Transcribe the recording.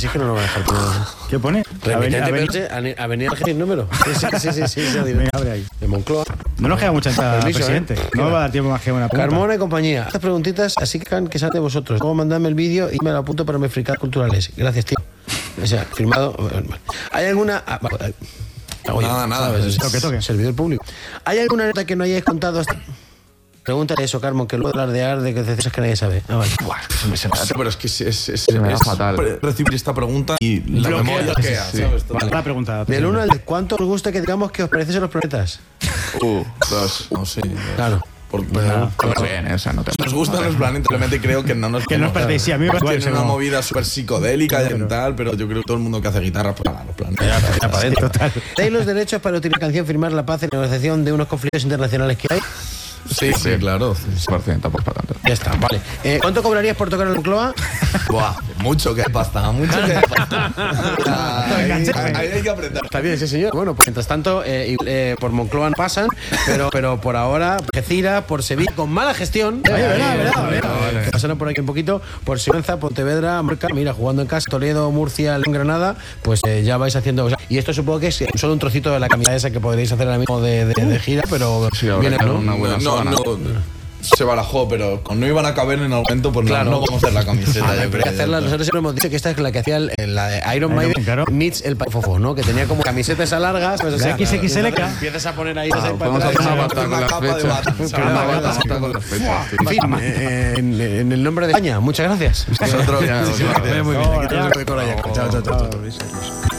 si es que no lo va a dejar poner. ¿Qué pone? Avenida sin número. Sí, Venga, abre ahí. de Moncloa. No nos queda mucha entrada, Permiso, presidente. No va a dar tiempo más que una pregunta. Carmona y compañía. Estas preguntitas, así que sean de vosotros. Luego mandadme el vídeo y me lo apunto para mis fricadas culturales. Gracias, tío. O sea, firmado. ¿Hay alguna...? Nada. Toque. Servidor público. ¿Hay alguna nota que no hayáis contado hasta...? Pregúntale eso, Carmo, que luego alardear de que cosas que nadie sabe. Ah, vale. Pero es que es fatal. recibir esta pregunta y la memoria que ¿sabes? Vale. La pregunta. Del 1 al 10, ¿cuánto os gusta que digamos que os parecen los planetas? 2. No sé. Claro. Porque Bien, o sea, no te nos gustan los planetas, simplemente creo que no nos perdéis. Sí, a mí me parece tiene una como... movida súper psicodélica y tal, pero yo creo que todo el mundo que hace guitarra pues los planetas. Para adentro. Total. ¿Tenéis los derechos para utilizar la canción Firmar la Paz en la negociación de unos conflictos internacionales que hay? Sí, claro. 100% por tanto. Ya está, vale. ¿Cuánto cobrarías por tocar en Moncloa? Buah, mucho que pasta, Ahí hay que apretar. Está bien, sí, señor. Bueno, pues mientras tanto, por Moncloa no pasan, pero por ahora, Algeciras, por Sevilla, con mala gestión. Pasaron por aquí un poquito, por Sigüenza, Pontevedra, Marca, mira, jugando en casa, Toledo, Murcia, León, Granada, pues ya vais haciendo. O sea, y esto supongo que es solo un trocito de la camisa esa que podréis hacer ahora mismo de gira, pero Sí, viene, ¿no? una buena zona. Se barajó, pero no iban a caber en el momento, pues Claro. no vamos a hacer la camiseta. Hay que hacerla. Nosotros siempre hemos dicho que esta es la que hacía la de Iron Maiden, claro. meets el Fofo, ¿no? Que tenía como camisetas largas. Pues, o sea, XXLK. empiezas a poner ahí. Podemos hacer una bata con las fechas. Una bata con las fechas. En fin, en el nombre de España, muchas gracias. Nosotros, Muy bien. Chao.